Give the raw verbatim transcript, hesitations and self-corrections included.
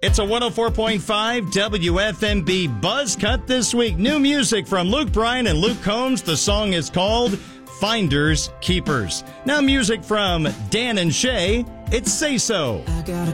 It's a one oh four point five W F M B Buzz Cut this week. New music from Luke Bryan and Luke Combs. The song is called Finders Keepers. Now music from Dan and Shay. It's Say So. I got a